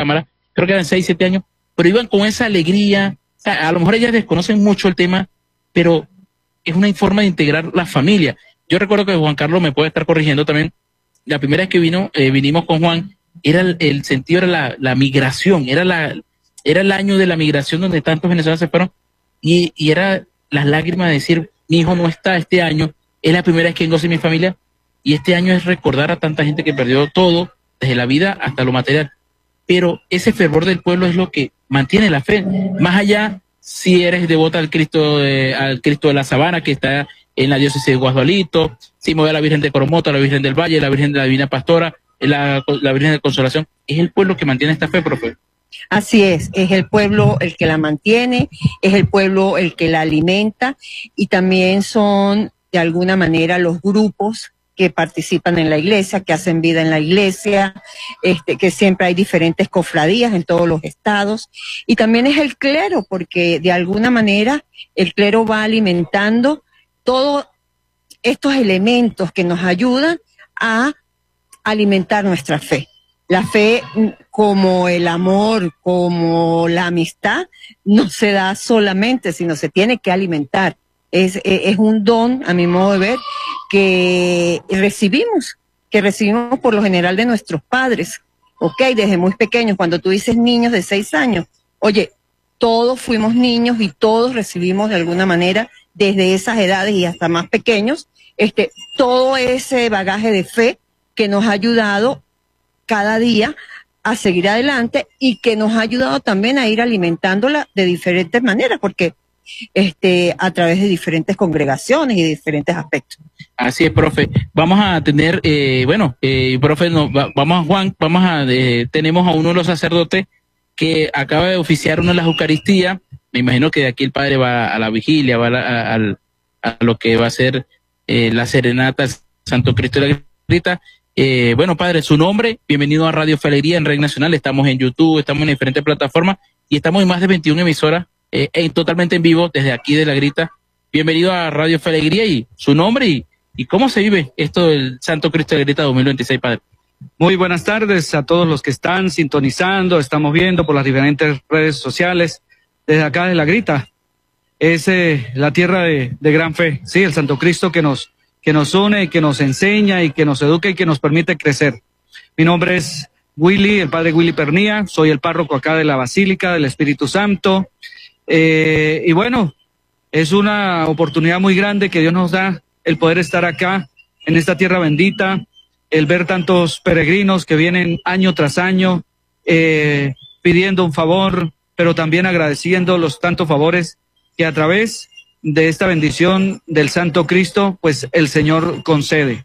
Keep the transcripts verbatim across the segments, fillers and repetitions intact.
cámara, creo que eran seis, siete años, pero iban con esa alegría. O sea, a lo mejor ellas desconocen mucho el tema, pero es una forma de integrar la familia. Yo recuerdo que Juan Carlos me puede estar corrigiendo también. La primera vez que vino, eh, vinimos con Juan, era el, el sentido, era la, la migración, era la, era el año de la migración donde tantos venezolanos se fueron, y, y era las lágrimas de decir, mi hijo no está este año, es la primera vez que vengo sin mi familia, y este año es recordar a tanta gente que perdió todo, desde la vida hasta lo material. Pero ese fervor del pueblo es lo que mantiene la fe, más allá si eres devota al Cristo de, al Cristo de la Sabana, que está en la diócesis de Guasdualito, si me voy a la Virgen de Coromoto, a la Virgen del Valle, la Virgen de la Divina Pastora, la, la Virgen de Consolación, es el pueblo que mantiene esta fe, profe. Así es, es el pueblo el que la mantiene, es el pueblo el que la alimenta, y también son de alguna manera los grupos que participan en la iglesia, que hacen vida en la iglesia, este, que siempre hay diferentes cofradías en todos los estados, y también es el clero, porque de alguna manera el clero va alimentando todos estos elementos que nos ayudan a alimentar nuestra fe. La fe, como el amor, como la amistad, no se da solamente, sino se tiene que alimentar. Es, es un don, a mi modo de ver, que recibimos, que recibimos por lo general de nuestros padres, ¿ok? Desde muy pequeños, cuando tú dices niños de seis años, oye, todos fuimos niños y todos recibimos de alguna manera, desde esas edades y hasta más pequeños, este, todo ese bagaje de fe que nos ha ayudado cada día a seguir adelante, y que nos ha ayudado también a ir alimentándola de diferentes maneras, porque este, a través de diferentes congregaciones y de diferentes aspectos. Así es, profe. Vamos a tener, eh, bueno, eh, profe, no, va, vamos a Juan, vamos a, eh, tenemos a uno de los sacerdotes que acaba de oficiar una de las Eucaristías. Me imagino que de aquí el padre va a la vigilia, va a, la, a, a, a lo que va a ser eh, la serenata Santo Cristo de la Grita. Eh, bueno, padre, su nombre, bienvenido a Radio Fe y Alegría en Red Nacional. Estamos en YouTube, estamos en diferentes plataformas y estamos en más de veintiuna emisoras, eh, en, totalmente en vivo desde aquí de La Grita. Bienvenido a Radio Fe y Alegría, y su nombre y, y cómo se vive esto del Santo Cristo de la Grita dos mil veintiséis, padre. Muy buenas tardes a todos los que están sintonizando, estamos viendo por las diferentes redes sociales desde acá de La Grita. Es eh, la tierra de, de gran fe, sí, el Santo Cristo que nos que nos une, que nos enseña y que nos educa y que nos permite crecer. Mi nombre es Willy, el padre Willy Pernía, soy el párroco acá de la Basílica del Espíritu Santo, eh, y bueno, es una oportunidad muy grande que Dios nos da, el poder estar acá, en esta tierra bendita, el ver tantos peregrinos que vienen año tras año, eh, pidiendo un favor, pero también agradeciendo los tantos favores que a través de esta bendición del Santo Cristo, pues el Señor concede.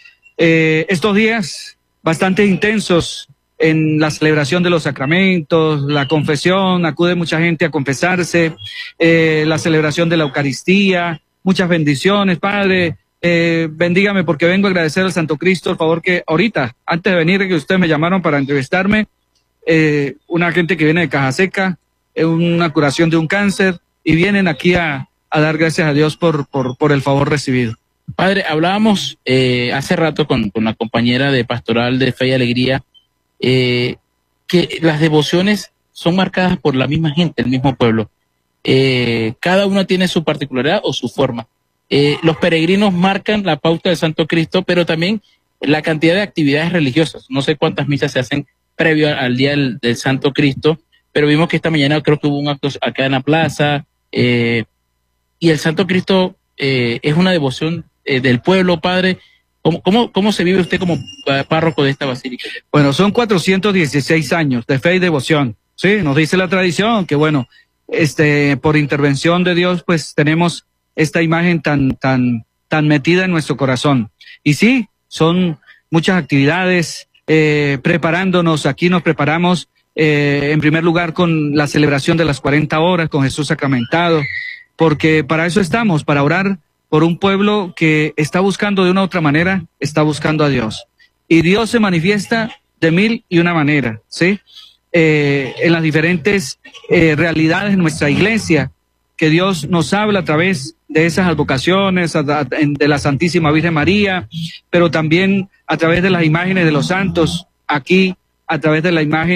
Eh, estos días bastante intensos en la celebración de los sacramentos, la confesión, acude mucha gente a confesarse, eh, la celebración de la Eucaristía, muchas bendiciones, Padre, eh, bendígame porque vengo a agradecer al Santo Cristo el favor que ahorita, antes de venir, que ustedes me llamaron para entrevistarme, eh, una gente que viene de Caja Seca, eh, una curación de un cáncer, y vienen aquí a a dar gracias a Dios por, por, por el favor recibido. Padre, hablábamos eh, hace rato con, con la compañera de Pastoral de Fe y Alegría, eh, que las devociones son marcadas por la misma gente, el mismo pueblo. Eh, cada una tiene su particularidad o su forma. Eh, los peregrinos marcan la pauta del Santo Cristo, pero también la cantidad de actividades religiosas. No sé cuántas misas se hacen previo al día del, del Santo Cristo, pero vimos que esta mañana creo que hubo un acto acá en la plaza, eh, y el Santo Cristo eh, es una devoción eh, del pueblo, padre. ¿Cómo, cómo, ¿Cómo se vive usted como párroco de esta basílica? Bueno, son cuatrocientos dieciséis años de fe y devoción. Sí, nos dice la tradición que, bueno, este, por intervención de Dios, pues tenemos esta imagen tan, tan, tan metida en nuestro corazón. Y sí, son muchas actividades, eh, preparándonos. Aquí nos preparamos, eh, en primer lugar, con la celebración de las cuarenta horas, con Jesús sacramentado, porque para eso estamos, para orar por un pueblo que está buscando de una u otra manera, está buscando a Dios. Y Dios se manifiesta de mil y una manera, ¿sí? Eh, en las diferentes eh, realidades de nuestra iglesia, que Dios nos habla a través de esas advocaciones, a, a, de la Santísima Virgen María, pero también a través de las imágenes de los santos, aquí a través de la imagen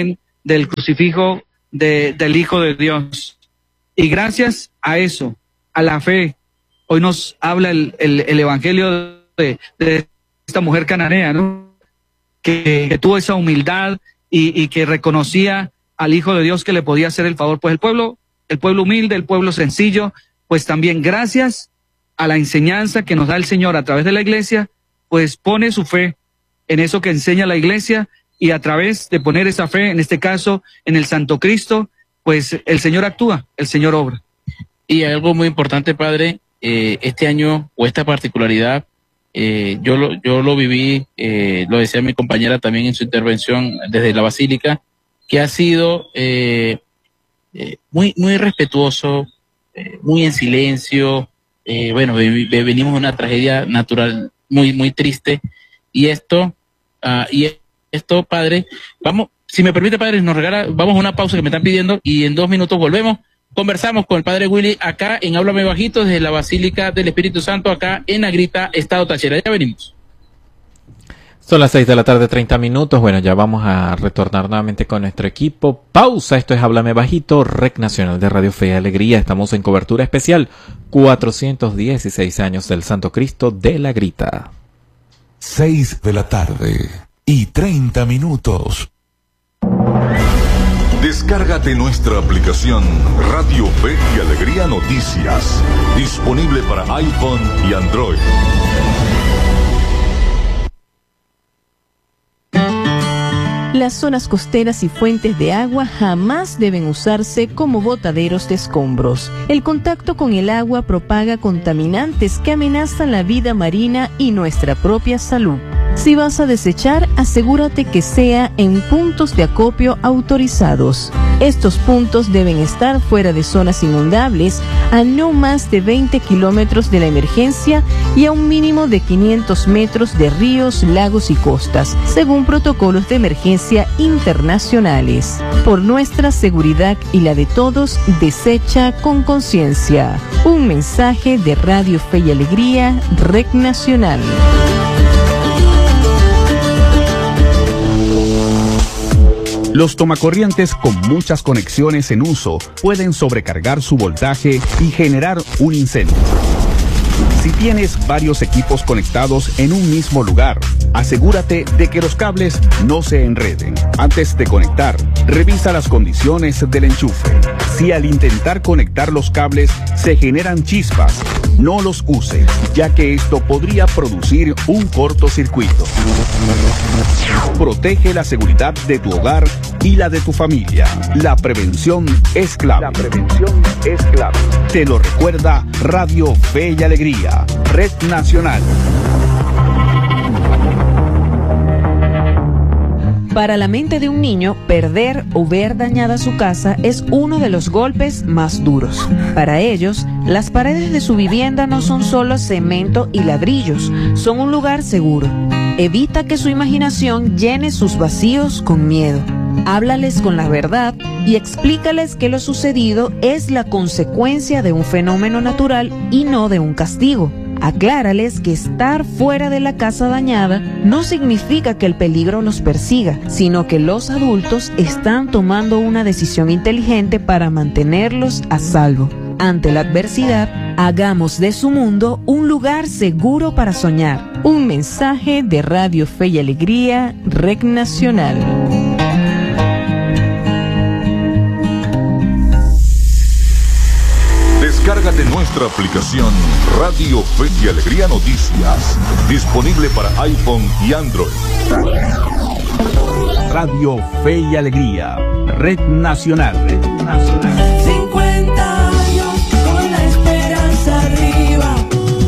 del crucifijo de, del Hijo de Dios. Y gracias a eso, a la fe, hoy nos habla el, el, el Evangelio de, de esta mujer cananea, ¿no? Que, que tuvo esa humildad y, y que reconocía al Hijo de Dios que le podía hacer el favor. Pues el pueblo, el pueblo humilde, el pueblo sencillo, pues también gracias a la enseñanza que nos da el Señor a través de la iglesia, pues pone su fe en eso que enseña la iglesia, y a través de poner esa fe, en este caso, en el Santo Cristo, pues el Señor actúa, el Señor obra. Y algo muy importante, padre, eh, este año, o esta particularidad, eh, yo, lo, yo lo viví, eh, lo decía mi compañera también en su intervención desde la Basílica, que ha sido eh, eh, muy, muy respetuoso, eh, muy en silencio. Eh, bueno, venimos de una tragedia natural muy, muy triste, y esto, uh, y esto, padre, vamos, si me permite, padre, nos regala, vamos a una pausa que me están pidiendo, y en dos minutos volvemos, conversamos con el padre Willy acá en Háblame Bajito, desde la Basílica del Espíritu Santo, acá en Agrita, Estado Táchira. Ya venimos. Son las seis de la tarde, treinta minutos. Bueno, ya vamos a retornar nuevamente con nuestro equipo. Pausa, esto es Háblame Bajito, Red Nacional de Radio Fe y Alegría. Estamos en cobertura especial, cuatrocientos dieciséis años del Santo Cristo de la Grita. Seis de la tarde y treinta minutos. Descárgate nuestra aplicación Radio Fe y Alegría Noticias, disponible para iPhone y Android. Las zonas costeras y fuentes de agua jamás deben usarse como botaderos de escombros. El contacto con el agua propaga contaminantes que amenazan la vida marina y nuestra propia salud. Si vas a desechar, asegúrate que sea en puntos de acopio autorizados. Estos puntos deben estar fuera de zonas inundables, a no más de veinte kilómetros de la emergencia y a un mínimo de quinientos metros de ríos, lagos y costas, según protocolos de emergencia internacionales. Por nuestra seguridad y la de todos, desecha con conciencia. Un mensaje de Radio Fe y Alegría, Red Nacional. Los tomacorrientes con muchas conexiones en uso pueden sobrecargar su voltaje y generar un incendio. Si tienes varios equipos conectados en un mismo lugar, asegúrate de que los cables no se enreden. Antes de conectar, revisa las condiciones del enchufe. Si al intentar conectar los cables se generan chispas, no los uses, ya que esto podría producir un cortocircuito. Protege la seguridad de tu hogar y la de tu familia. La prevención es clave. La prevención es clave. Te lo recuerda Radio Fe y Alegría, Red Nacional. Para la mente de un niño, perder o ver dañada su casa es uno de los golpes más duros. Para ellos, las paredes de su vivienda no son solo cemento y ladrillos, son un lugar seguro. Evita que su imaginación llene sus vacíos con miedo. Háblales con la verdad y explícales que lo sucedido es la consecuencia de un fenómeno natural y no de un castigo. Aclárales que estar fuera de la casa dañada no significa que el peligro los persiga, sino que los adultos están tomando una decisión inteligente para mantenerlos a salvo. Ante la adversidad, hagamos de su mundo un lugar seguro para soñar. Un mensaje de Radio Fe y Alegría, Red Nacional. Descárgate nuestra aplicación Radio Fe y Alegría Noticias, disponible para iPhone y Android. Radio Fe y Alegría, Red Nacional. Red Nacional. cincuenta años con la esperanza arriba.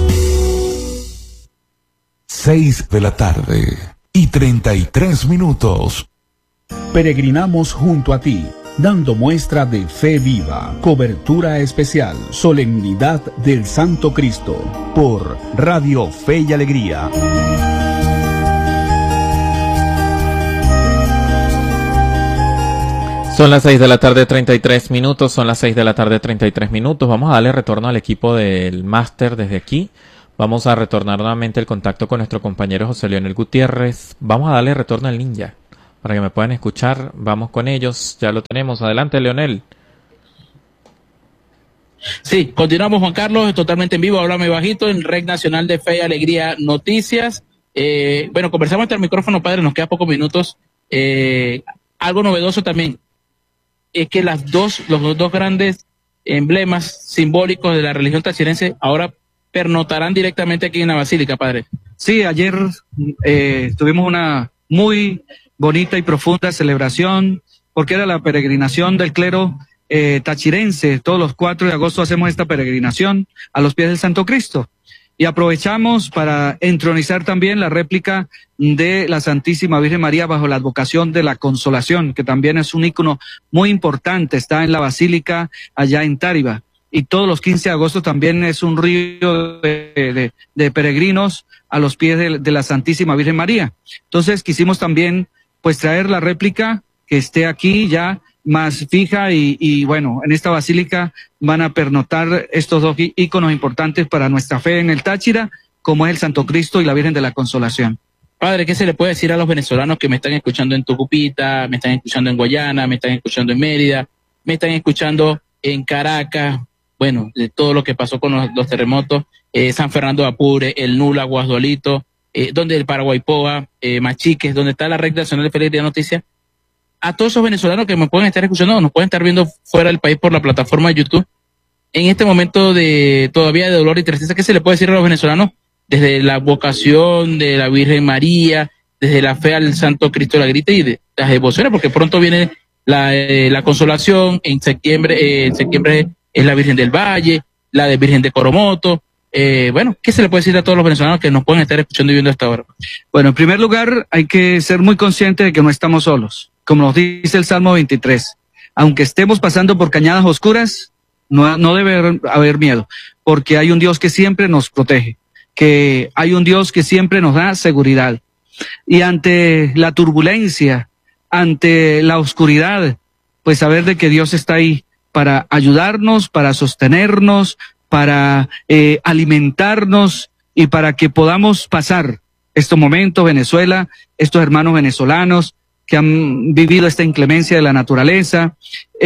Seis de la tarde y treinta y tres minutos. Peregrinamos junto a ti, dando muestra de fe viva. Cobertura especial, Solemnidad del Santo Cristo, por Radio Fe y Alegría. Son las seis de la tarde, treinta y tres minutos. Son las seis de la tarde, treinta y tres minutos. Vamos a darle retorno al equipo del máster desde aquí. Vamos a retornar nuevamente el contacto con nuestro compañero José Leonel Gutiérrez. Vamos a darle retorno al ninja. para que me puedan escuchar. Vamos con ellos, ya lo tenemos. Adelante, Leonel. Sí, continuamos, Juan Carlos, totalmente en vivo, háblame bajito, en Red Nacional de Fe y Alegría Noticias. Eh, bueno, conversamos entre el micrófono, padre, nos queda pocos minutos. Eh, algo novedoso también es que las dos, los dos grandes emblemas simbólicos de la religión tachirense ahora pernotarán directamente aquí en la Basílica, padre. Sí, ayer eh, tuvimos una muy bonita y profunda celebración, porque era la peregrinación del clero eh, tachirense. Todos los cuatro de agosto hacemos esta peregrinación a los pies del Santo Cristo. Y aprovechamos para entronizar también la réplica de la Santísima Virgen María bajo la advocación de la Consolación, que también es un ícono muy importante, está en la Basílica allá en Táriba. Y todos los quince de agosto también es un río de, de, de peregrinos a los pies de, de la Santísima Virgen María. Entonces quisimos también pues traer la réplica que esté aquí ya más fija y, y bueno, en esta basílica van a pernotar estos dos íconos importantes para nuestra fe en el Táchira, como es el Santo Cristo y la Virgen de la Consolación. Padre, ¿qué se le puede decir a los venezolanos que me están escuchando en Tucupita, me están escuchando en Guayana, me están escuchando en Mérida, me están escuchando en Caracas, bueno, de todo lo que pasó con los, los terremotos, eh, San Fernando de Apure, el Nula, Guasdualito, eh, donde el Paraguaypoa, eh, Machiques, donde está la Red Nacional de Fe y Alegría Noticias? A todos esos venezolanos que me pueden estar escuchando, nos pueden estar viendo fuera del país por la plataforma de YouTube, en este momento de todavía de dolor y tristeza, ¿qué se le puede decir a los venezolanos desde la vocación de la Virgen María, desde la fe al Santo Cristo de la Grita y de las devociones? Porque pronto viene la, eh, la Consolación, en septiembre, eh, en septiembre es la Virgen del Valle, la de Virgen de Coromoto. Eh, bueno, ¿qué se le puede decir a todos los venezolanos que nos pueden estar escuchando y viendo hasta ahora? Bueno, en primer lugar, hay que ser muy conscientes de que no estamos solos. Como nos dice el Salmo veintitrés, aunque estemos pasando por cañadas oscuras, no, no debe haber, haber miedo, porque hay un Dios que siempre nos protege, que hay un Dios que siempre nos da seguridad. Y ante la turbulencia, ante la oscuridad, pues saber de que Dios está ahí para ayudarnos, para sostenernos, para eh, alimentarnos y para que podamos pasar estos momentos, Venezuela, estos hermanos venezolanos que han vivido esta inclemencia de la naturaleza,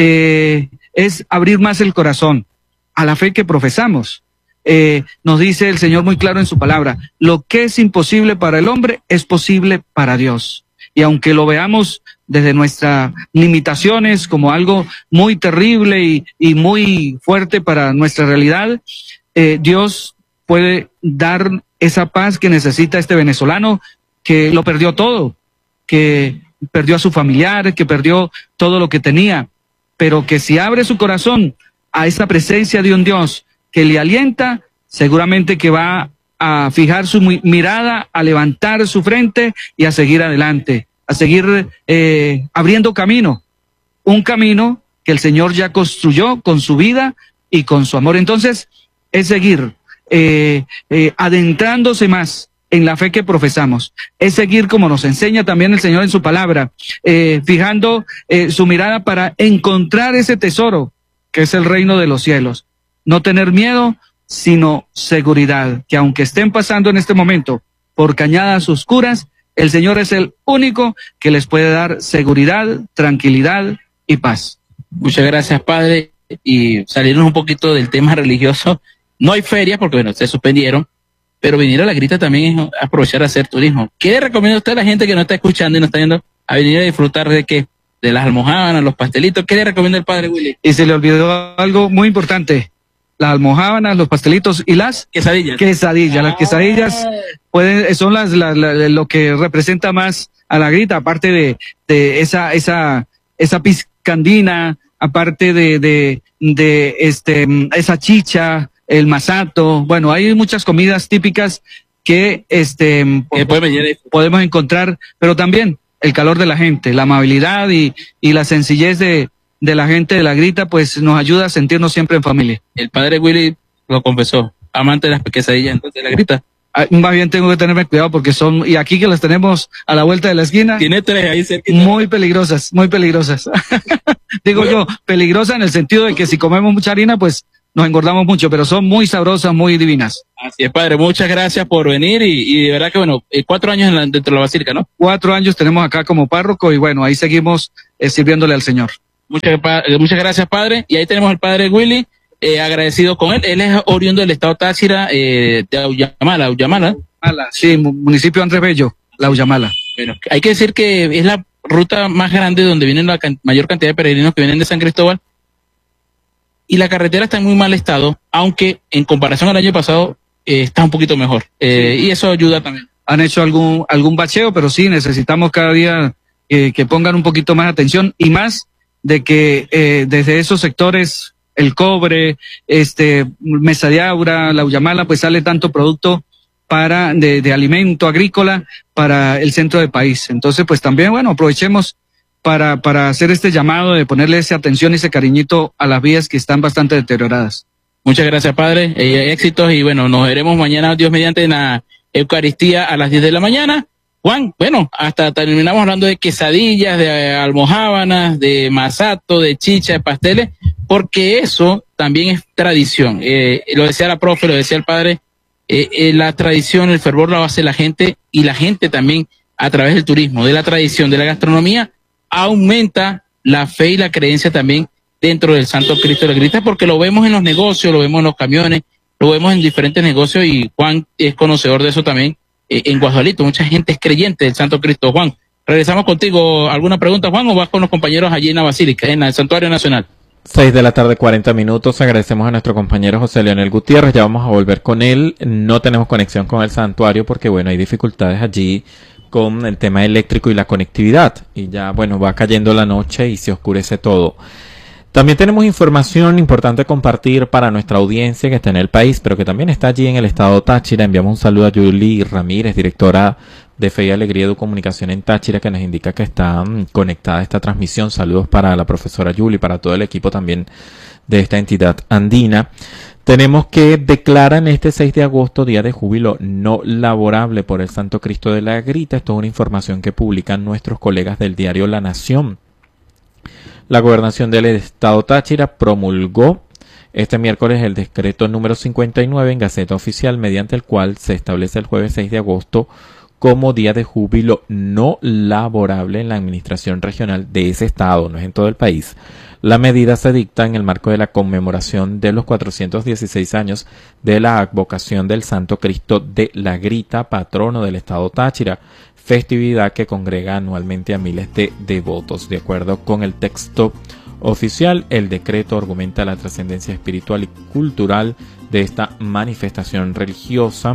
eh, es abrir más el corazón a la fe que profesamos. Eh, nos dice el Señor muy claro en su palabra, lo que es imposible para el hombre es posible para Dios. Y aunque lo veamos desde nuestras limitaciones como algo muy terrible y, y muy fuerte para nuestra realidad, eh, Dios puede dar esa paz que necesita este venezolano que lo perdió todo, que perdió a su familiar, que perdió todo lo que tenía, pero que si abre su corazón a esa presencia de un Dios que le alienta, seguramente que va a fijar su mirada, a levantar su frente y a seguir adelante, a seguir eh, abriendo camino, un camino que el Señor ya construyó con su vida y con su amor. Entonces, es seguir eh, eh, adentrándose más en la fe que profesamos, es seguir como nos enseña también el Señor en su palabra, eh, fijando eh, su mirada para encontrar ese tesoro que es el reino de los cielos. No tener miedo, sino seguridad, que aunque estén pasando en este momento por cañadas oscuras, el Señor es el único que les puede dar seguridad, tranquilidad y paz. Muchas gracias, padre. Y salirnos un poquito del tema religioso. No hay ferias porque, bueno, se suspendieron, pero venir a la Grita también es aprovechar a hacer turismo. ¿Qué le recomienda usted a la gente que no está escuchando y no está yendo a venir a disfrutar de qué? De las almojábanas, los pastelitos. ¿Qué le recomienda el padre Willy? Y se le olvidó algo muy importante. Las almojábanas, los pastelitos y las quesadillas. Quesadillas. Ah. Las quesadillas pueden, son las, las, las, lo que representa más a la Grita, aparte de, de esa, esa, esa pizcandina, aparte de, de, de este, esa chicha, el masato. Bueno, hay muchas comidas típicas que este eh, podemos encontrar, pero también el calor de la gente, la amabilidad y, y la sencillez de, de la gente de la Grita, pues nos ayuda a sentirnos siempre en familia. El padre Willy lo confesó, amante de las quesadillas entonces de la Grita. Ah, más bien tengo que tenerme cuidado porque son, y aquí que las tenemos a la vuelta de la esquina. Tiene tres ahí cerca. Muy peligrosas, muy peligrosas. Digo bueno. yo, peligrosa en el sentido de que si comemos mucha harina, pues nos engordamos mucho, pero son muy sabrosas, muy divinas. Así es, padre, muchas gracias por venir y, y de verdad que bueno, eh, cuatro años en la, dentro de la basílica, ¿no? Cuatro años tenemos acá como párroco y bueno, ahí seguimos eh, sirviéndole al Señor. Muchas, eh, muchas gracias, padre. Y ahí tenemos al padre Willy, eh, agradecido con él. Él es oriundo del estado Táchira, eh, de Auyamala, Auyamala. Auyamala, sí, municipio Andrés Bello, la Auyamala. Bueno, hay que decir que es la ruta más grande donde vienen la can mayor cantidad de peregrinos que vienen de San Cristóbal. Y la carretera está en muy mal estado, aunque en comparación al año pasado eh, está un poquito mejor. Eh, sí. Y eso ayuda también. Han hecho algún algún bacheo, pero sí, necesitamos cada día eh, que pongan un poquito más atención y más de que eh, desde esos sectores, el cobre, este Mesa de Aura, la Auyamala, pues sale tanto producto para de, de alimento agrícola para el centro del país. Entonces, pues también, bueno, aprovechemos para, para hacer este llamado de ponerle esa atención y ese cariñito a las vías que están bastante deterioradas. Muchas gracias, padre. Eh, éxitos y bueno, nos veremos mañana, Dios mediante, en la Eucaristía a las diez de la mañana. Juan, bueno, hasta terminamos hablando de quesadillas, de almojábanas, de masato, de chicha, de pasteles, porque eso también es tradición. Eh, lo decía la profe, lo decía el padre, eh, eh, la tradición, el fervor lo hace la gente y la gente también a través del turismo, de la tradición, de la gastronomía, aumenta la fe y la creencia también dentro del Santo Cristo de la Grita, porque lo vemos en los negocios, lo vemos en los camiones, lo vemos en diferentes negocios y Juan es conocedor de eso también eh, en Guadualito. Mucha gente es creyente del Santo Cristo. Juan, regresamos contigo. ¿Alguna pregunta, Juan, o vas con los compañeros allí en la Basílica, en el Santuario Nacional? Seis de la tarde, cuarenta minutos. Agradecemos a nuestro compañero José Leonel Gutiérrez. Ya vamos a volver con él. No tenemos conexión con el santuario porque, bueno, hay dificultades allí con el tema eléctrico y la conectividad. Y ya, bueno, va cayendo la noche y se oscurece todo. También tenemos información importante compartir para nuestra audiencia que está en el país, pero que también está allí en el estado Táchira. Enviamos un saludo a Yuli Ramírez, directora de Fe y Alegría de Comunicación en Táchira, que nos indica que está um, conectada a esta transmisión. Saludos para la profesora Yuli, para todo el equipo también de esta entidad andina. Tenemos que declaran este seis de agosto día de júbilo no laborable por el Santo Cristo de la Grita. Esto es una información que publican nuestros colegas del diario La Nación. La Gobernación del Estado Táchira promulgó este miércoles el decreto número cincuenta y nueve en Gaceta Oficial, mediante el cual se establece el jueves seis de agosto como día de júbilo no laborable en la administración regional de ese estado, no es en todo el país. La medida se dicta en el marco de la conmemoración de los cuatrocientos dieciséis años de la advocación del Santo Cristo de la Grita, patrono del estado Táchira, festividad que congrega anualmente a miles de devotos. De acuerdo con el texto oficial, el decreto argumenta la trascendencia espiritual y cultural de esta manifestación religiosa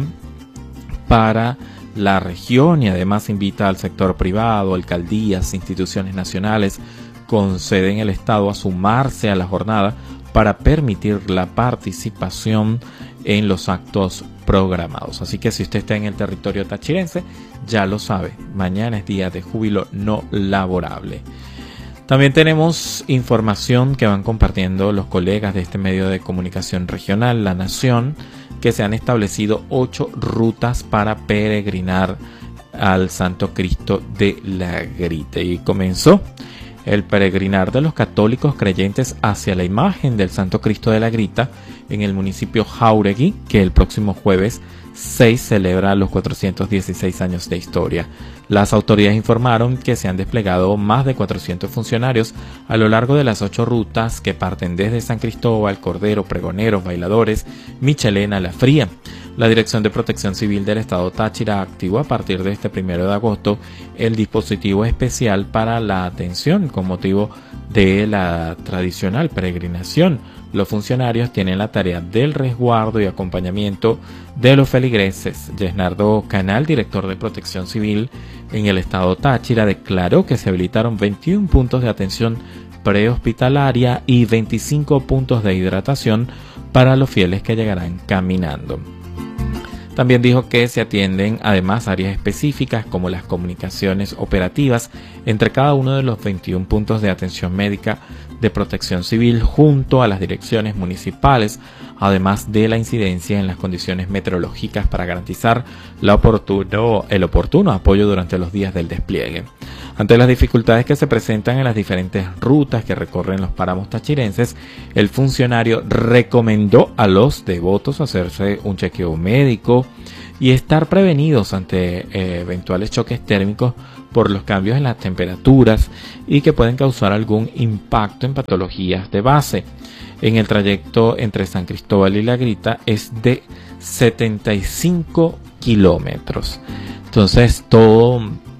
para la región y además invita al sector privado, alcaldías, instituciones nacionales con sede en el estado a sumarse a la jornada para permitir la participación en los actos programados. Así que si usted está en el territorio tachirense, ya lo sabe, mañana es día de júbilo no laborable. También tenemos información que van compartiendo los colegas de este medio de comunicación regional, La Nación, que se han establecido ocho rutas para peregrinar al Santo Cristo de la Grita. Y comenzó el peregrinar de los católicos creyentes hacia la imagen del Santo Cristo de la Grita en el municipio Jáuregui, que el próximo jueves seis celebra los cuatrocientos dieciséis años de historia. Las autoridades informaron que se han desplegado más de cuatrocientos funcionarios a lo largo de las ocho rutas que parten desde San Cristóbal, Cordero, Pregoneros, Bailadores, Michelena, La Fría. La Dirección de Protección Civil del Estado Táchira activó a partir de este primero de agosto el dispositivo especial para la atención con motivo de la tradicional peregrinación. Los funcionarios tienen la tarea del resguardo y acompañamiento de los feligreses. Yesnardo Canal, director de Protección Civil en el Estado Táchira, declaró que se habilitaron veintiún puntos de atención prehospitalaria y veinticinco puntos de hidratación para los fieles que llegarán caminando. También dijo que se atienden además áreas específicas como las comunicaciones operativas entre cada uno de los veintiún puntos de atención médica de Protección Civil junto a las direcciones municipales, además de la incidencia en las condiciones meteorológicas para garantizar la oportuno, el oportuno apoyo durante los días del despliegue. Ante las dificultades que se presentan en las diferentes rutas que recorren los páramos tachirenses, el funcionario recomendó a los devotos hacerse un chequeo médico y estar prevenidos ante eh, eventuales choques térmicos por los cambios en las temperaturas y que pueden causar algún impacto en patologías de base. En el trayecto entre San Cristóbal y La Grita es de setenta y cinco kilómetros. Entonces, todo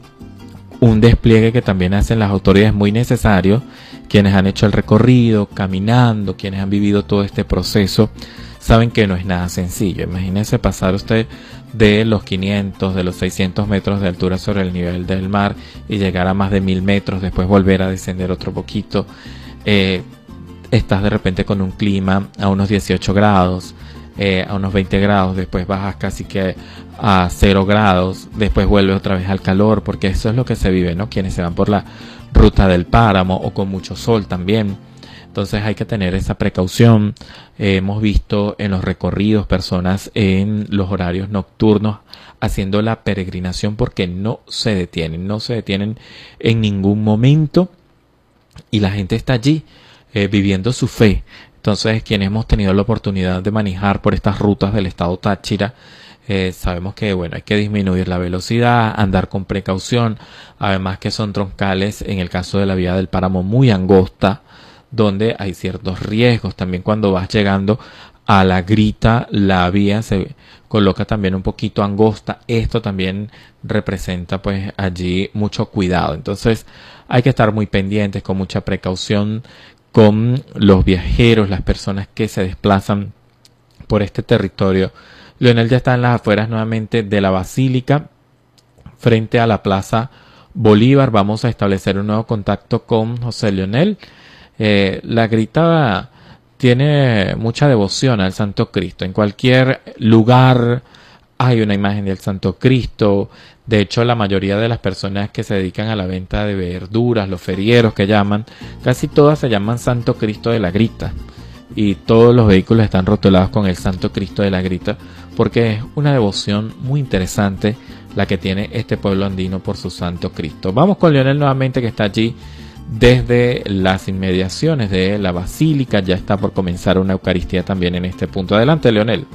un despliegue que también hacen las autoridades muy necesario, quienes han hecho el recorrido, caminando, quienes han vivido todo este proceso, saben que no es nada sencillo. Imagínense pasar usted de los quinientos, de los seiscientos metros de altura sobre el nivel del mar y llegar a más de mil metros, después volver a descender otro poquito. Eh, estás de repente con un clima a unos dieciocho grados, eh, a unos veinte grados, después bajas casi que a cero grados, después vuelve otra vez al calor, porque eso es lo que se vive, ¿no? Quienes se van por la ruta del páramo o con mucho sol también. Entonces hay que tener esa precaución. Eh, hemos visto en los recorridos personas en los horarios nocturnos haciendo la peregrinación porque no se detienen, no se detienen en ningún momento y la gente está allí eh, viviendo su fe. Entonces, quienes hemos tenido la oportunidad de manejar por estas rutas del estado Táchira, eh, sabemos que bueno, hay que disminuir la velocidad, andar con precaución, además que son troncales, en el caso de la vía del páramo, muy angosta, donde hay ciertos riesgos. También cuando vas llegando a La Grita, la vía se coloca también un poquito angosta. Esto también representa pues allí mucho cuidado. Entonces hay que estar muy pendientes, con mucha precaución con los viajeros, las personas que se desplazan por este territorio. Leonel ya está en las afueras nuevamente de la Basílica, frente a la Plaza Bolívar. Vamos a establecer un nuevo contacto con José Leonel. Eh, La Grita tiene mucha devoción al Santo Cristo. En cualquier lugar hay una imagen del Santo Cristo. De hecho, la mayoría de las personas que se dedican a la venta de verduras, los ferieros que llaman, casi todas se llaman Santo Cristo de La Grita. Y todos los vehículos están rotulados con el Santo Cristo de La Grita, porque es una devoción muy interesante la que tiene este pueblo andino por su Santo Cristo. Vamos con Leonel nuevamente, que está allí desde las inmediaciones de la Basílica. Ya está por comenzar una Eucaristía también en este punto. Adelante, Leonel.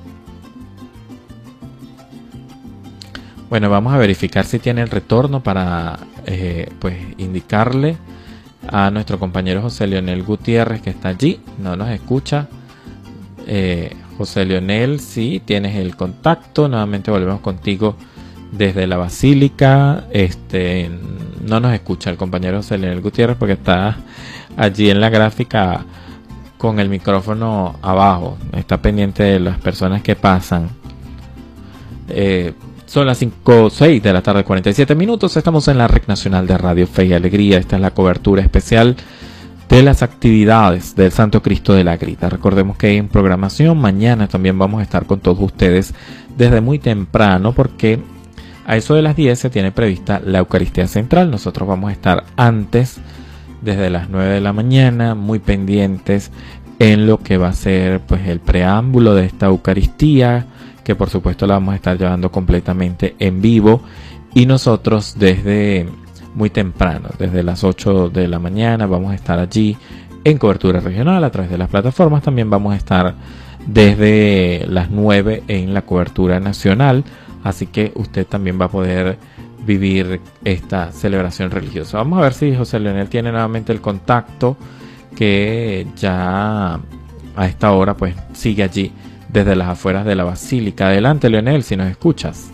Bueno, vamos a verificar si tiene el retorno para eh, pues indicarle a nuestro compañero José Leonel Gutiérrez que está allí. No nos escucha. Eh, José Leonel, sí, tienes el contacto. Nuevamente volvemos contigo desde la Basílica. Este, no nos escucha el compañero José Leonel Gutiérrez porque está allí en la gráfica con el micrófono abajo. Está pendiente de las personas que pasan. Eh, Son las cinco o seis de la tarde, cuarenta y siete minutos. Estamos en la Red Nacional de Radio Fe y Alegría. Esta es la cobertura especial de las actividades del Santo Cristo de La Grita. Recordemos que en programación mañana también vamos a estar con todos ustedes desde muy temprano, porque a eso de las diez se tiene prevista la Eucaristía Central. Nosotros vamos a estar antes, desde las nueve de la mañana, muy pendientes en lo que va a ser pues el preámbulo de esta Eucaristía, que por supuesto la vamos a estar llevando completamente en vivo, y nosotros desde muy temprano, desde las ocho de la mañana, vamos a estar allí en cobertura regional a través de las plataformas. También vamos a estar desde las nueve en la cobertura nacional, así que usted también va a poder vivir esta celebración religiosa. Vamos a ver si José Leonel tiene nuevamente el contacto, que ya a esta hora pues sigue allí desde las afueras de la Basílica. Adelante, Leonel, si nos escuchas.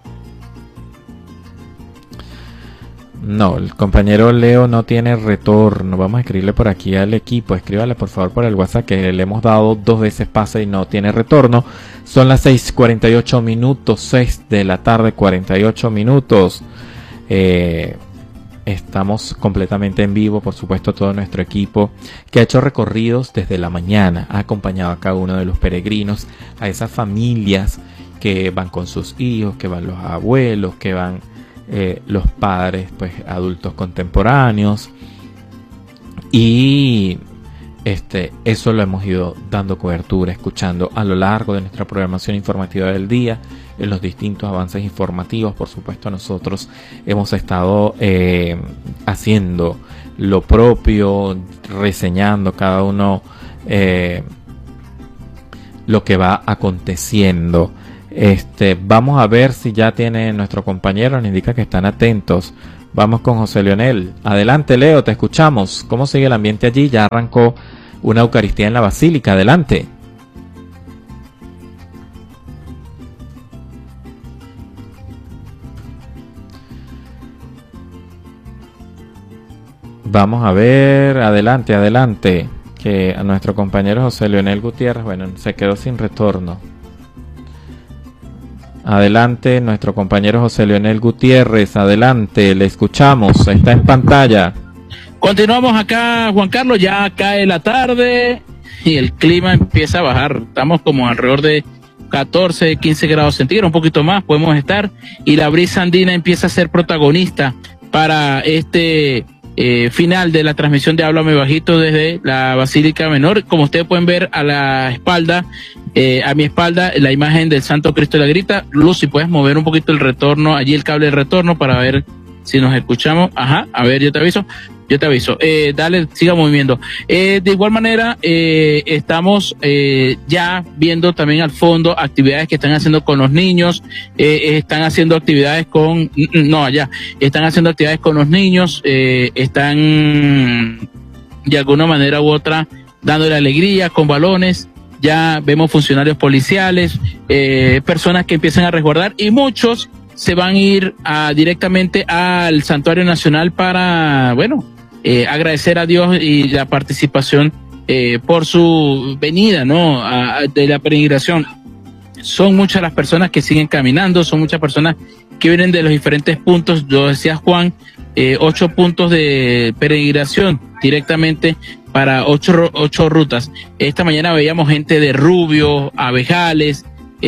No, el compañero Leo no tiene retorno. Vamos a escribirle por aquí al equipo. Escríbale por favor por el WhatsApp, que le hemos dado dos veces pase y no tiene retorno. Son las seis cuarenta y ocho minutos, seis de la tarde, cuarenta y ocho minutos. Eh... Estamos completamente en vivo, por supuesto, todo nuestro equipo que ha hecho recorridos desde la mañana, ha acompañado a cada uno de los peregrinos, a esas familias que van con sus hijos, que van los abuelos, que van eh, los padres, pues adultos contemporáneos, y Este, eso lo hemos ido dando cobertura, escuchando a lo largo de nuestra programación informativa del día, en los distintos avances informativos. Por supuesto, nosotros hemos estado eh, haciendo lo propio, reseñando cada uno eh, lo que va aconteciendo. Este, vamos a ver si ya tiene nuestro compañero, nos indica que están atentos. Vamos con José Leonel. Adelante, Leo, te escuchamos. ¿Cómo sigue el ambiente allí? Ya arrancó una Eucaristía en la Basílica. Adelante. Vamos a ver. Adelante, adelante. Que a nuestro compañero José Leonel Gutiérrez, bueno, se quedó sin retorno. Adelante, nuestro compañero José Leonel Gutiérrez, adelante, le escuchamos, está en pantalla. Continuamos acá, Juan Carlos, ya cae la tarde y el clima empieza a bajar. Estamos como alrededor de catorce, quince grados centígrados, un poquito más podemos estar, y la brisa andina empieza a ser protagonista para este eh, final de la transmisión de Háblame Bajito desde la Basílica Menor. Como ustedes pueden ver a la espalda, Eh, a mi espalda, la imagen del Santo Cristo de la Grita. Luz, si puedes mover un poquito el retorno, allí el cable de retorno para ver si nos escuchamos. Ajá, a ver, yo te aviso, yo te aviso. Eh, dale, siga moviendo. Eh, de igual manera, eh, estamos eh, ya viendo también al fondo actividades que están haciendo con los niños, eh, están haciendo actividades con, no, allá, están haciendo actividades con los niños, eh, están de alguna manera u otra dándole alegría con balones. Ya vemos funcionarios policiales, eh, personas que empiezan a resguardar, y muchos se van a ir a, directamente al Santuario Nacional para, bueno, eh, agradecer a Dios y la participación eh, por su venida, ¿no? A, a, de la peregrinación. Son muchas las personas que siguen caminando, son muchas personas que vienen de los diferentes puntos. Yo decía, Juan, eh, ocho puntos de peregrinación directamente para ocho, ocho rutas. Esta mañana veíamos gente de Rubio, Abejales,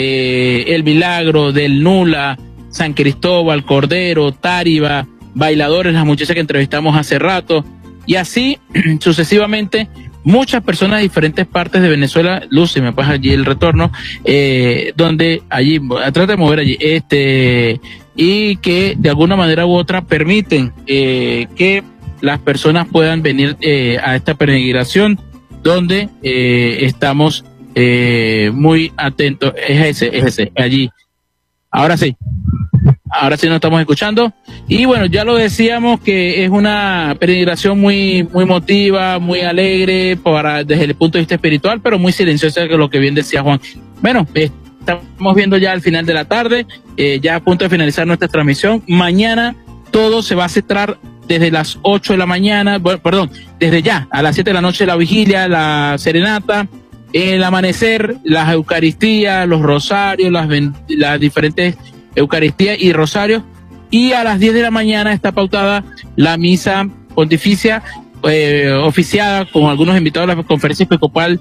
eh, El Milagro, del Nula, San Cristóbal, Cordero, Táriba, bailadores, las muchachas que entrevistamos hace rato, y así sucesivamente muchas personas de diferentes partes de Venezuela. Lucy, me pasa allí el retorno, eh, donde allí, trata de mover allí, este, y que de alguna manera u otra permiten eh, que las personas puedan venir eh, a esta peregrinación, donde eh, estamos eh, muy atentos. Es ese, es ese, allí. Ahora sí, ahora sí nos estamos escuchando. Y bueno, ya lo decíamos que es una peregrinación muy, muy emotiva, muy alegre para, desde el punto de vista espiritual, pero muy silenciosa, que lo que bien decía Juan. Bueno, estamos viendo ya al final de la tarde, eh, ya a punto de finalizar nuestra transmisión. Mañana todo se va a centrar desde las ocho de la mañana, bueno, perdón, desde ya, a las siete de la noche la vigilia, la serenata, el amanecer, las eucaristías, los rosarios, las, las diferentes eucaristías y rosarios, y a las diez de la mañana está pautada la misa pontificia, eh, oficiada con algunos invitados a la conferencia episcopal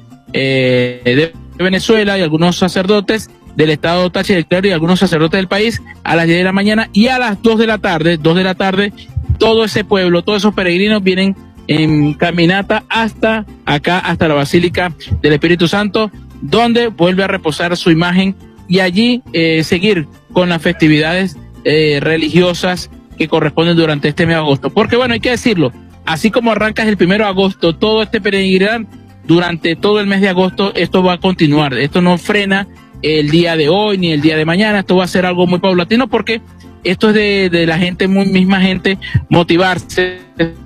eh, de Venezuela y algunos sacerdotes del estado Táchira del Clero y algunos sacerdotes del país, a las diez de la mañana, y a las dos de la tarde, dos de la tarde, todo ese pueblo, todos esos peregrinos vienen en caminata hasta acá, hasta la Basílica del Espíritu Santo, donde vuelve a reposar su imagen, y allí eh, seguir con las festividades eh, religiosas que corresponden durante este mes de agosto. Porque bueno, hay que decirlo, así como arrancas el primero de agosto, todo este peregrinar, durante todo el mes de agosto, esto va a continuar, esto no frena el día de hoy ni el día de mañana, esto va a ser algo muy paulatino, porque esto es de, de la gente, muy misma gente, motivarse,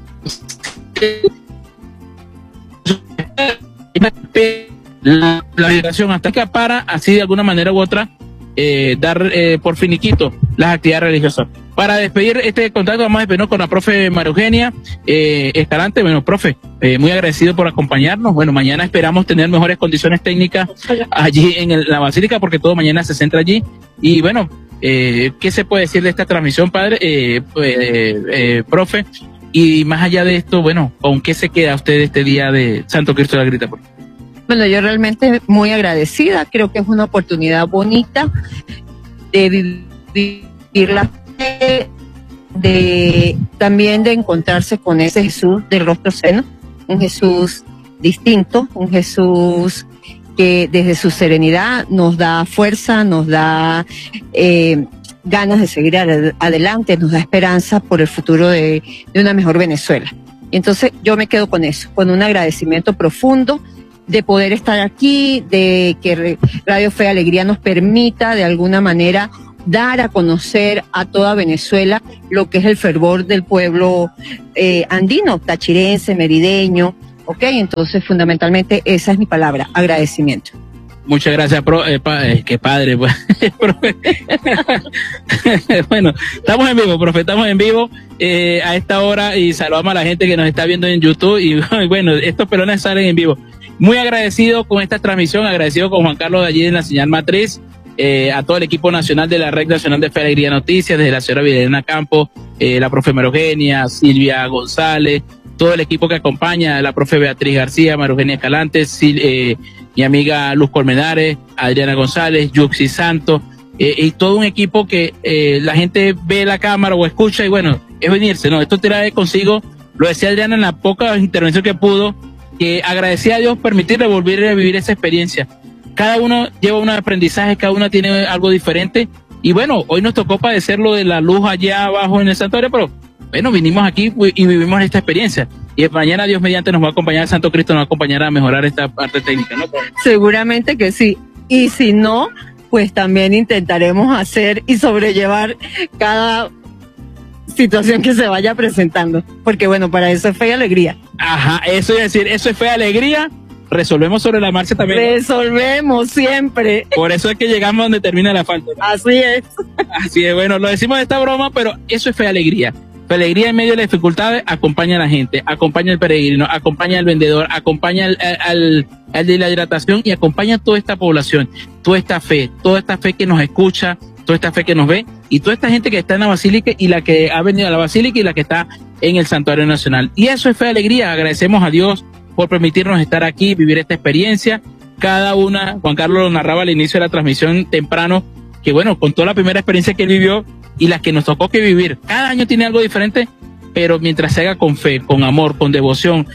la, la liberación hasta acá, para así de alguna manera u otra eh, dar eh, por finiquito las actividades religiosas. Para despedir este contacto, vamos a despedirnos con la profe María Eugenia eh, Escalante. Bueno, profe, eh, muy agradecido por acompañarnos. Bueno, mañana esperamos tener mejores condiciones técnicas allí en el, la Basílica, porque todo mañana se centra allí. Y bueno, eh, ¿qué se puede decir de esta transmisión, padre, eh, eh, eh, profe? Y más allá de esto, bueno, ¿con qué se queda usted este día de Santo Cristo de la Grita? Bueno, yo realmente muy agradecida, creo que es una oportunidad bonita de vivir la fe, de también de encontrarse con ese Jesús del rostro seno, un Jesús distinto, un Jesús que desde su serenidad nos da fuerza, nos da eh, ganas de seguir ad- adelante, nos da esperanza por el futuro de, de una mejor Venezuela. Y entonces yo me quedo con eso, con un agradecimiento profundo de poder estar aquí, de que Radio Fe y Alegría nos permita de alguna manera dar a conocer a toda Venezuela lo que es el fervor del pueblo eh, andino, tachirense, merideño. Ok, entonces fundamentalmente esa es mi palabra, agradecimiento. Muchas gracias, pro, eh, pa, eh, qué padre, pues. Bueno, estamos en vivo, profe, estamos en vivo eh, a esta hora y saludamos a la gente que nos está viendo en YouTube y bueno, estos pelones salen en vivo. Muy agradecido con esta transmisión, agradecido con Juan Carlos de allí en la señal matriz, eh, a todo el equipo nacional de la Red Nacional de Fe y Alegría Noticias, desde la señora Vilhelena Campos, eh, la profe Marogenia, Silvia González, todo el equipo que acompaña, la profe Beatriz García, María Eugenia Escalante, Sil, eh, mi amiga Luz Colmenares, Adriana González, Yuxi Santos, eh, y todo un equipo que eh, la gente ve la cámara o escucha y bueno, es venirse, ¿no? Esto trae consigo, lo decía Adriana en la poca intervención que pudo, que agradecía a Dios permitirle volver a vivir esa experiencia. Cada uno lleva un aprendizaje, cada uno tiene algo diferente y bueno, hoy nos tocó padecer lo de la luz allá abajo en el santuario, pero bueno, vinimos aquí y vivimos esta experiencia. Y mañana Dios mediante nos va a acompañar, el Santo Cristo nos va a acompañar a mejorar esta parte técnica, ¿no? Seguramente que sí. Y si no, pues también intentaremos hacer y sobrellevar cada situación que se vaya presentando. Porque bueno, para eso es Fe y Alegría. Ajá, eso es decir, eso es Fe y Alegría. Resolvemos sobre la marcha también. Resolvemos siempre. Por eso es que llegamos donde termina la falta, ¿no? Así es. Así es, bueno, lo decimos de esta broma, pero eso es Fe y Alegría. Fe y Alegría en medio de las dificultades acompaña a la gente, acompaña al peregrino, acompaña al vendedor, acompaña al, al, al de la hidratación y acompaña a toda esta población, toda esta fe, toda esta fe que nos escucha, toda esta fe que nos ve y toda esta gente que está en la Basílica y la que ha venido a la Basílica y la que está en el Santuario Nacional. Y eso es Fe y Alegría. Agradecemos a Dios por permitirnos estar aquí, vivir esta experiencia. Cada una, Juan Carlos lo narraba al inicio de la transmisión temprano, que bueno, con toda la primera experiencia que él vivió y las que nos tocó que vivir, cada año tiene algo diferente, pero mientras se haga con fe, con amor, con devoción,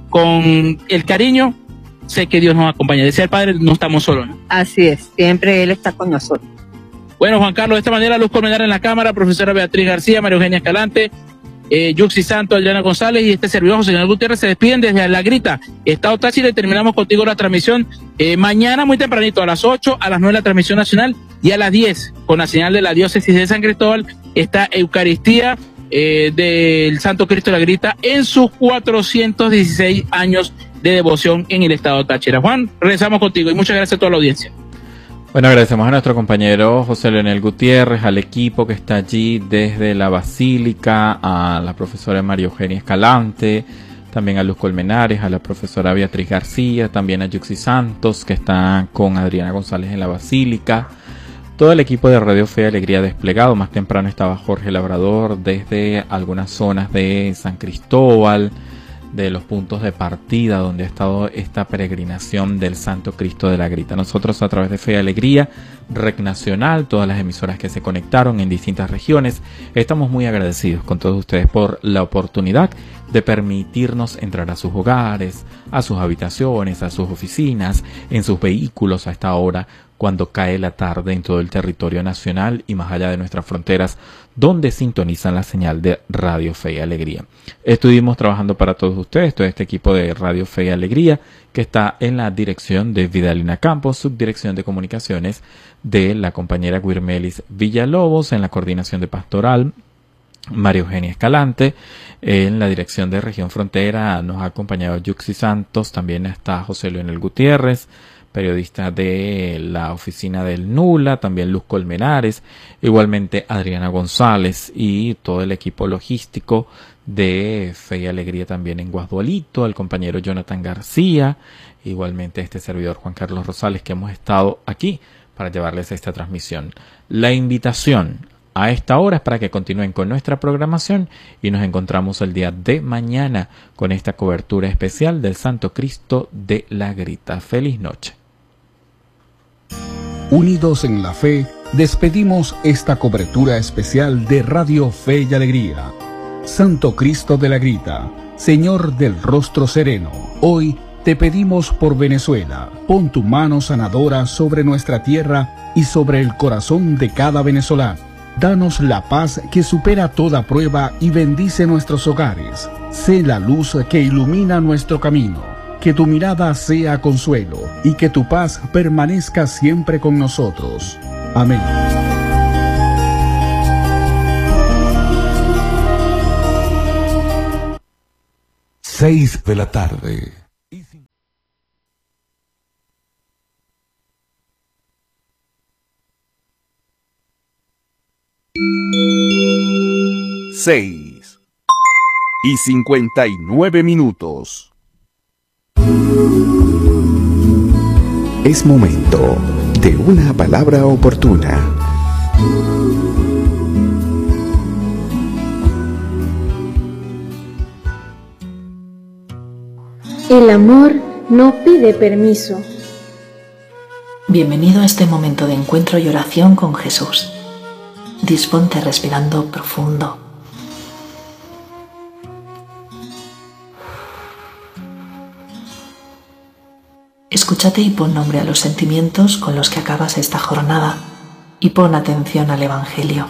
con el cariño, sé que Dios nos acompaña. Decía el Padre, no estamos solos, ¿no? Así es, siempre Él está con nosotros. Bueno, Juan Carlos, de esta manera, Luz Colmenares en la cámara, profesora Beatriz García, María Eugenia Escalante, eh, Yuxi Santos, Adriana González y este servidor José Manuel Gutiérrez se despiden desde La Grita, Estado Táchira, y terminamos contigo la transmisión eh, mañana muy tempranito, a las ocho, a las nueve la transmisión nacional y a las diez con la señal de la diócesis de San Cristóbal, esta Eucaristía eh, del Santo Cristo de La Grita en sus cuatrocientos dieciséis años de devoción en el Estado Táchira. Juan, regresamos contigo y muchas gracias a toda la audiencia. Bueno, agradecemos a nuestro compañero José Leonel Gutiérrez, al equipo que está allí desde la Basílica, a la profesora María Eugenia Escalante, también a Luz Colmenares, a la profesora Beatriz García, también a Yuxi Santos, que está con Adriana González en la Basílica, todo el equipo de Radio Fe y Alegría desplegado. Más temprano estaba Jorge Labrador desde algunas zonas de San Cristóbal, de los puntos de partida donde ha estado esta peregrinación del Santo Cristo de la Grita. Nosotros a través de Fe y Alegría, Rec Nacional, todas las emisoras que se conectaron en distintas regiones, estamos muy agradecidos con todos ustedes por la oportunidad de permitirnos entrar a sus hogares, a sus habitaciones, a sus oficinas, en sus vehículos a esta hora, cuando cae la tarde en todo el territorio nacional y más allá de nuestras fronteras, donde sintonizan la señal de Radio Fe y Alegría. Estuvimos trabajando para todos ustedes, todo este equipo de Radio Fe y Alegría, que está en la dirección de Vidalina Campos, subdirección de comunicaciones de la compañera Guirmelis Villalobos, en la coordinación de pastoral, María Eugenia Escalante, en la dirección de región frontera nos ha acompañado Yuxi Santos, también está José Leonel Gutiérrez, periodista de la oficina del Nula, también Luz Colmenares, igualmente Adriana González y todo el equipo logístico de Fe y Alegría también en Guasdualito, el compañero Jonathan García, igualmente este servidor Juan Carlos Rosales, que hemos estado aquí para llevarles esta transmisión. La invitación a esta hora es para que continúen con nuestra programación y nos encontramos el día de mañana con esta cobertura especial del Santo Cristo de la Grita. Feliz noche. Unidos en la fe, despedimos esta cobertura especial de Radio Fe y Alegría. Santo Cristo de la Grita, Señor del Rostro Sereno, hoy Te pedimos por Venezuela, pon tu mano sanadora sobre nuestra tierra y sobre el corazón de cada venezolano. Danos la paz que supera toda prueba y bendice nuestros hogares. Sé la luz que ilumina nuestro camino. Que tu mirada sea consuelo y que tu paz permanezca siempre con nosotros. Amén. Seis de la tarde. Seis y cincuenta y nueve minutos. Es momento de una palabra oportuna. El amor no pide permiso. Bienvenido a este momento de encuentro y oración con Jesús. Disponte respirando profundo. Escúchate y pon nombre a los sentimientos con los que acabas esta jornada y pon atención al Evangelio.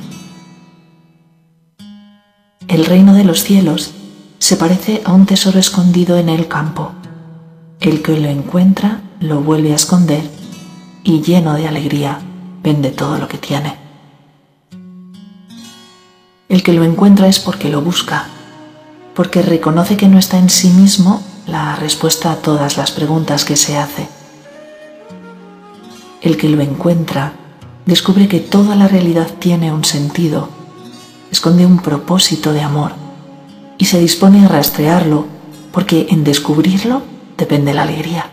El reino de los cielos se parece a un tesoro escondido en el campo. El que lo encuentra lo vuelve a esconder y lleno de alegría vende todo lo que tiene. El que lo encuentra es porque lo busca, porque reconoce que no está en sí mismo la respuesta a todas las preguntas que se hace. El que lo encuentra descubre que toda la realidad tiene un sentido, esconde un propósito de amor y se dispone a rastrearlo porque en descubrirlo depende la alegría.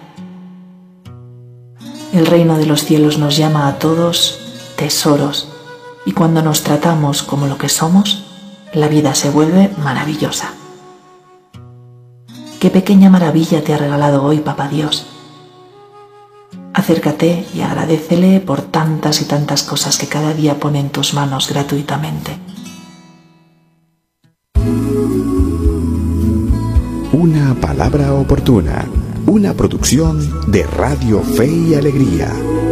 El reino de los cielos nos llama a todos tesoros y cuando nos tratamos como lo que somos, la vida se vuelve maravillosa. Qué pequeña maravilla te ha regalado hoy, Papá Dios. Acércate y agradécele por tantas y tantas cosas que cada día pone en tus manos gratuitamente. Una palabra oportuna. Una producción de Radio Fe y Alegría.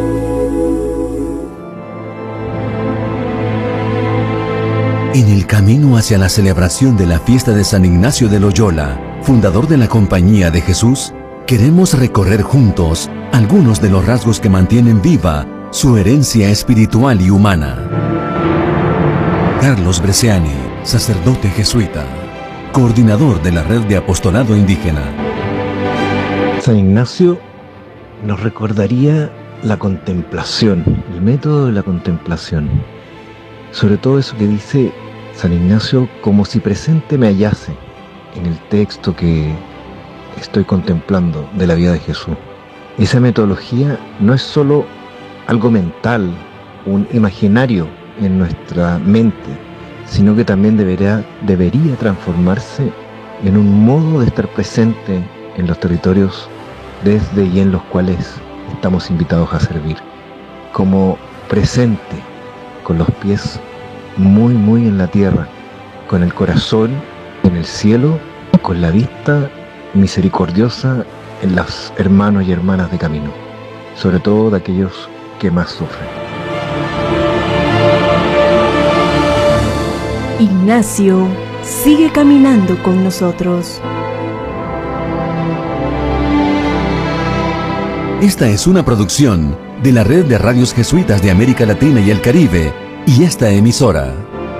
En el camino hacia la celebración de la fiesta de San Ignacio de Loyola, fundador de la Compañía de Jesús, queremos recorrer juntos algunos de los rasgos que mantienen viva su herencia espiritual y humana. Carlos Bresciani, sacerdote jesuita, coordinador de la Red de Apostolado Indígena. San Ignacio nos recordaría la contemplación, el método de la contemplación. Sobre todo eso que dice San Ignacio, como si presente me hallase en el texto que estoy contemplando de la vida de Jesús. Esa metodología no es solo algo mental, un imaginario en nuestra mente, sino que también debería, debería transformarse en un modo de estar presente en los territorios desde y en los cuales estamos invitados a servir. Como presente, con los pies muy muy en la tierra, con el corazón en el cielo, con la vista misericordiosa en los hermanos y hermanas de camino, sobre todo de aquellos que más sufren. Ignacio sigue caminando con nosotros. Esta es una producción de la Red de Radios Jesuitas de América Latina y el Caribe y esta emisora.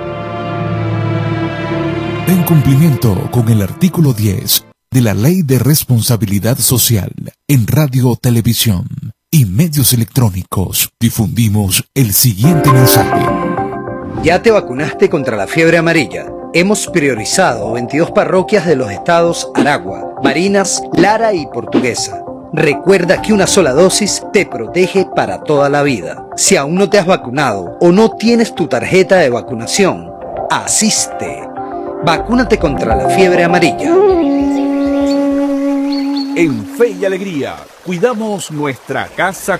En cumplimiento con el artículo diez de la Ley de Responsabilidad Social en Radio, Televisión y Medios Electrónicos, difundimos el siguiente mensaje. ¿Ya te vacunaste contra la fiebre amarilla? Hemos priorizado veintidós parroquias de los estados Aragua, Barinas, Lara y Portuguesa. Recuerda que una sola dosis te protege para toda la vida. Si aún no te has vacunado o no tienes tu tarjeta de vacunación, asiste. Vacúnate contra la fiebre amarilla. En Fe y Alegría, cuidamos nuestra casa